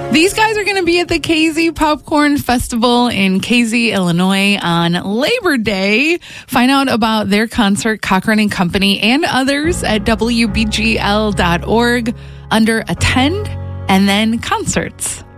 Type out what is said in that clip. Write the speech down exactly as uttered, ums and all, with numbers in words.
These guys are going to be at the K Z Popcorn Festival in K Z, Illinois on Labor Day. Find out about their concert, Cochran and Company, and others at W B G L dot org under Attend and then Concerts.